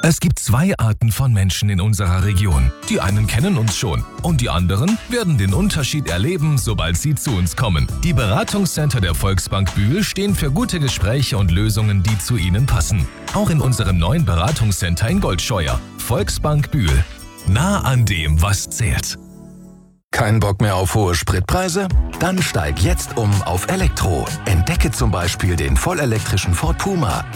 Es gibt zwei Arten von Menschen in unserer Region. Die einen kennen uns schon und die anderen werden den Unterschied erleben, sobald sie zu uns kommen. Die Beratungscenter der Volksbank Bühl stehen für gute Gespräche und Lösungen, die zu Ihnen passen. Auch in unserem neuen Beratungscenter in Goldscheuer. Volksbank Bühl. Nah an dem, was zählt. Kein Bock mehr auf hohe Spritpreise? Dann steig jetzt um auf Elektro. Entdecke zum Beispiel den vollelektrischen Ford Puma.